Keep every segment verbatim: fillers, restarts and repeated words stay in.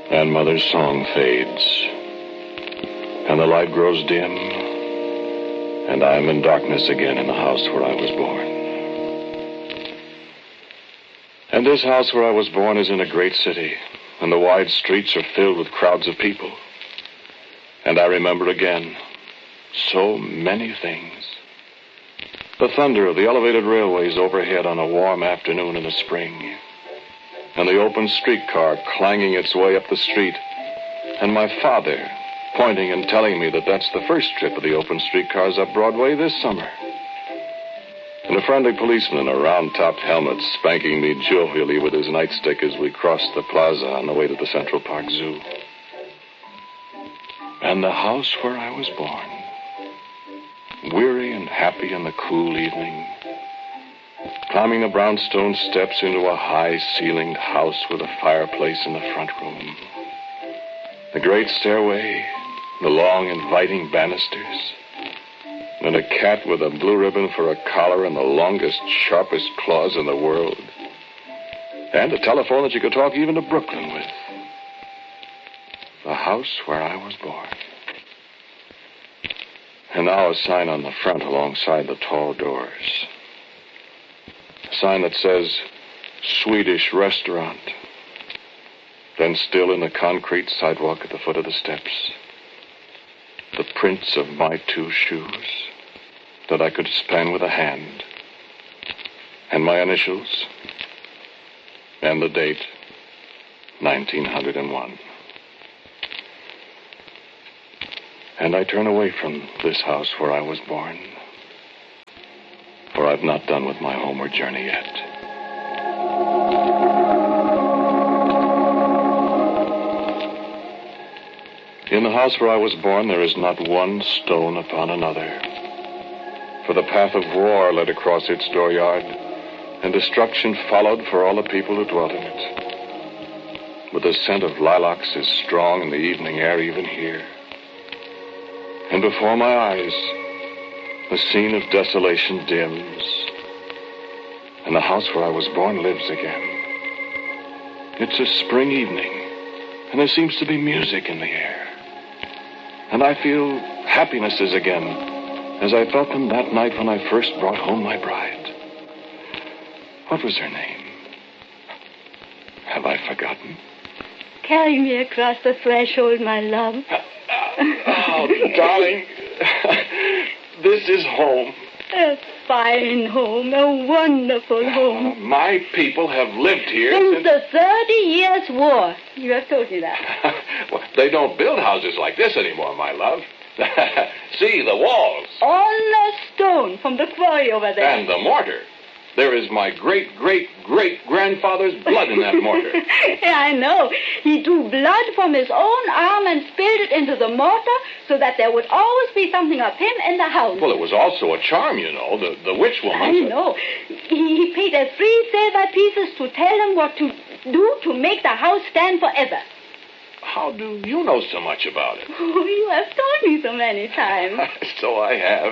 And Mother's song fades. And the light grows dim. And I am in darkness again in the house where I was born. And this house where I was born is in a great city. And the wide streets are filled with crowds of people. And I remember again so many things. The thunder of the elevated railways overhead on a warm afternoon in the spring. And the open streetcar clanging its way up the street. And my father pointing and telling me that that's the first trip of the open streetcars up Broadway this summer. And a friendly policeman in a round-topped helmet spanking me jovially with his nightstick as we crossed the plaza on the way to the Central Park Zoo. And the house where I was born. Weary and happy in the cool evening. Climbing the brownstone steps into a high-ceilinged house with a fireplace in the front room. The great stairway, the long, inviting banisters, and a cat with a blue ribbon for a collar and the longest, sharpest claws in the world. And a telephone that you could talk even to Brooklyn with. The house where I was born. And now a sign on the front alongside the tall doors. A sign that says, Swedish Restaurant. Then still in the concrete sidewalk at the foot of the steps, the prints of my two shoes that I could span with a hand, and my initials, and the date, nineteen oh one. And I turn away from this house where I was born, for I've not done with my homeward journey yet. In the house where I was born, there is not one stone upon another. For the path of war led across its dooryard, and destruction followed for all the people who dwelt in it. But the scent of lilacs is strong in the evening air even here. And before my eyes, the scene of desolation dims, and the house where I was born lives again. It's a spring evening, and there seems to be music in the air. And I feel happinesses again, as I felt them that night when I first brought home my bride. What was her name? Have I forgotten? Carry me across the threshold, my love. Oh, darling, this is home. A fine home, a wonderful home. Uh, my people have lived here since, since... the Thirty Years' War. You have told me that. Well, they don't build houses like this anymore, my love. See, the walls. All the stone from the quarry over there. And the mortar. There is my great-great-great-grandfather's blood in that mortar. Yeah, I know. He drew blood from his own arm and spilled it into the mortar so that there would always be something of him in the house. Well, it was also a charm, you know, the, the witch woman. I know. He, he paid us three silver pieces to tell him what to do to make the house stand forever. How do you know so much about it? Oh, you have told me so many times. So I have.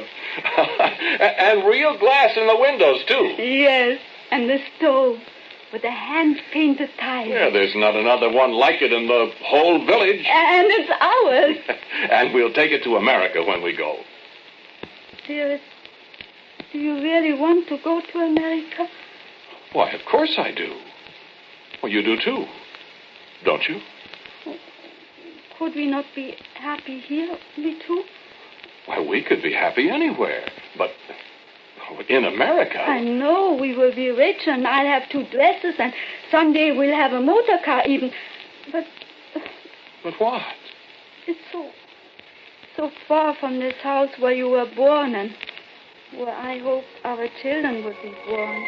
And real glass in the windows, too. Yes, and the stove with the hand-painted tiles. Yeah, there's not another one like it in the whole village. And it's ours. And we'll take it to America when we go. Dearest, do you really want to go to America? Why, of course I do. Well, you do, too. Don't you? Could we not be happy here, we two? Why, we could be happy anywhere, but in America... I know, we will be rich, and I'll have two dresses, and someday we'll have a motor car even. But... But what? It's so... so far from this house where you were born, and where I hoped our children would be born.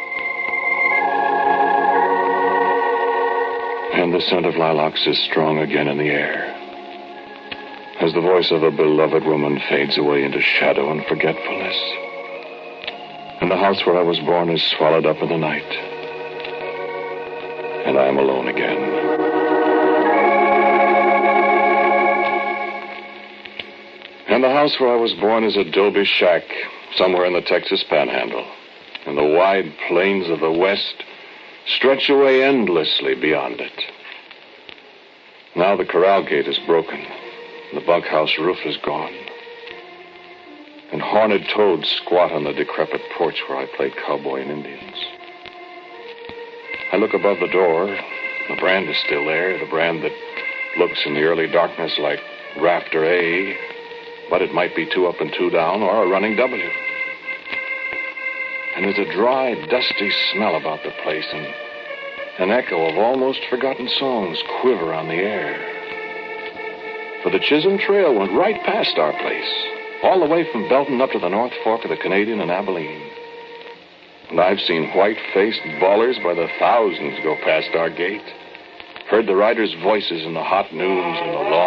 And the scent of lilacs is strong again in the air, as the voice of a beloved woman fades away into shadow and forgetfulness. And the house where I was born is swallowed up in the night. And I am alone again. And the house where I was born is a adobe shack somewhere in the Texas Panhandle. And the wide plains of the West stretch away endlessly beyond it. Now the corral gate is broken. The bunkhouse roof is gone. And horned toads squat on the decrepit porch where I played cowboy and Indians. I look above the door. The brand is still there, the brand that looks in the early darkness like rafter A, but it might be two up and two down or a running W. And there's a dry, dusty smell about the place, and an echo of almost forgotten songs quiver on the air. For the Chisholm Trail went right past our place, all the way from Belton up to the North Fork of the Canadian and Abilene. And I've seen white-faced ballers by the thousands go past our gate. Heard the riders' voices in the hot noons and the long